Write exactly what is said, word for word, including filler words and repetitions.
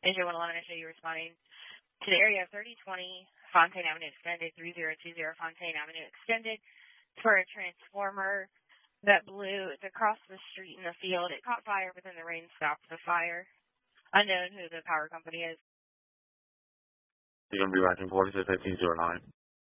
Engine one eleven, I show you responding to the area of thirty twenty Fontaine Avenue Extended, three zero two zero Fontaine Avenue Extended for a transformer that blew across the street in the field. It caught fire, but then the rain stopped the fire. Unknown who the power company is. You're going to be watching forty-six fifteen zero nine.